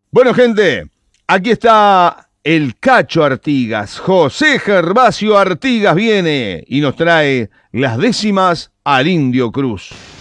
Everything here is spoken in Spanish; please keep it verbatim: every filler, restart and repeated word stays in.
Bueno, gente, aquí está el Cacho Artigas. José Gervasio Artigas viene y nos trae las décimas al Indio Cruz.